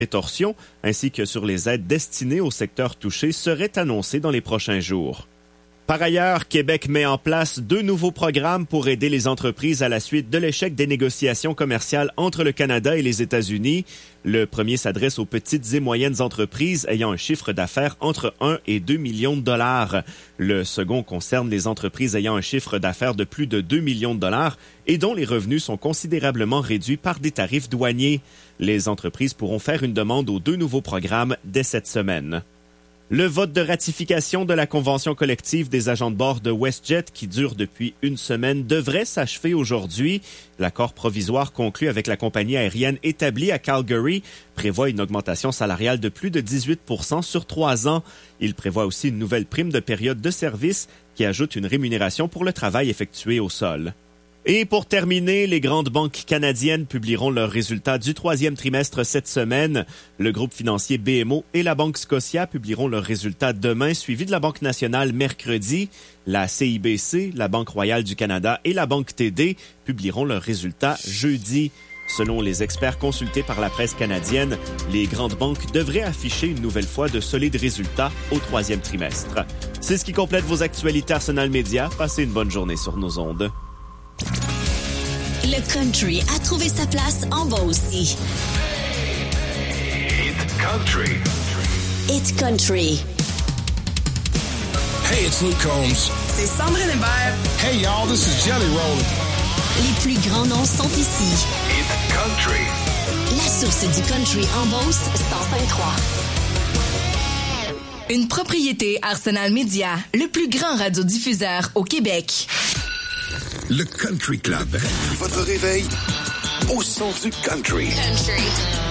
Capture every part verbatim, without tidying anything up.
rétorsion, ainsi que sur les aides destinées au secteur touché seraient annoncées dans les prochains jours. Par ailleurs, Québec met en place deux nouveaux programmes pour aider les entreprises à la suite de l'échec des négociations commerciales entre le Canada et les États-Unis. Le premier s'adresse aux petites et moyennes entreprises ayant un chiffre d'affaires entre un et deux millions de dollars. Le second concerne les entreprises ayant un chiffre d'affaires de plus de deux millions de dollars et dont les revenus sont considérablement réduits par des tarifs douaniers. Les entreprises pourront faire une demande aux deux nouveaux programmes dès cette semaine. Le vote de ratification de la convention collective des agents de bord de WestJet, qui dure depuis une semaine, devrait s'achever aujourd'hui. L'accord provisoire conclu avec la compagnie aérienne établie à Calgary prévoit une augmentation salariale de plus de dix-huit pour cent sur trois ans. Il prévoit aussi une nouvelle prime de période de service qui ajoute une rémunération pour le travail effectué au sol. Et pour terminer, les grandes banques canadiennes publieront leurs résultats du troisième trimestre cette semaine. Le groupe financier B M O et la Banque Scotia publieront leurs résultats demain, suivi de la Banque nationale mercredi. La C I B C, la Banque royale du Canada et la Banque T D publieront leurs résultats jeudi. Selon les experts consultés par la presse canadienne, les grandes banques devraient afficher une nouvelle fois de solides résultats au troisième trimestre. C'est ce qui complète vos actualités Arsenal Média. Passez une bonne journée sur nos ondes. Le country a trouvé sa place en Beauce. It's country. It's country. Hey, it's Luke Combs. C'est Sandrine Hébert. Hey, y'all, this is Jelly Roll. Les plus grands noms sont ici. It's country. La source du country en Beauce, cent cinq trois. Une propriété Arsenal Média, le plus grand radiodiffuseur au Québec. Le Country Club. Votre réveil au son du country. Country.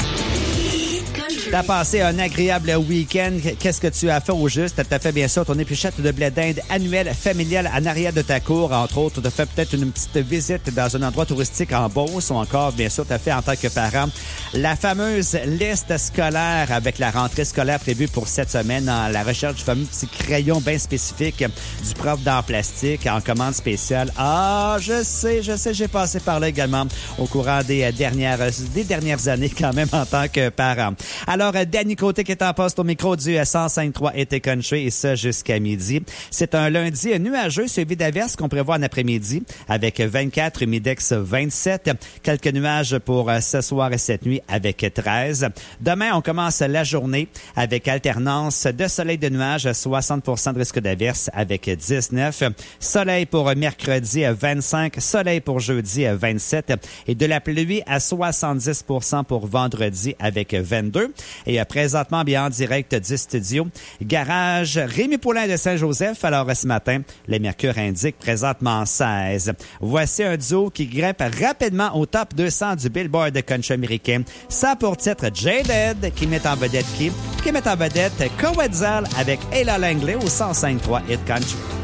T'as passé un agréable week-end. Qu'est-ce que tu as fait au juste? T'as fait bien sûr ton épluchette de blé d'Inde annuelle familiale en arrière de ta cour. Entre autres, t'as fait peut-être une petite visite dans un endroit touristique en Beauce ou encore, bien sûr, t'as fait en tant que parent la fameuse liste scolaire avec la rentrée scolaire prévue pour cette semaine en la recherche du fameux petit crayon bien spécifique du prof d'art plastique en commande spéciale. Ah, je sais, je sais, j'ai passé par là également au courant des dernières, des dernières années quand même en tant que parent. Alors, Danny Côté qui est en poste au micro du cent cinq trois Été Country et ça jusqu'à midi. C'est un lundi nuageux suivi d'averses qu'on prévoit en après-midi avec vingt-quatre, humidex vingt-sept. Quelques nuages pour ce soir et cette nuit avec treize. Demain, on commence la journée avec alternance de soleil de nuages, soixante pour cent de risque d'averses avec dix-neuf. Soleil pour mercredi vingt-cinq, soleil pour jeudi vingt-sept et de la pluie à soixante-dix pour cent pour vendredi avec vingt-deux. Et présentement, bien en direct du studio, garage Rémi Poulain de Saint-Joseph. Alors ce matin, le mercure indique présentement seize. Voici un duo qui grimpe rapidement au top deux cents du Billboard de country américain. Ça pour titre Jaded, qui met en vedette qui? Qui met en vedette Coetzel avec Ella Langley au cent cinq trois Hit Country.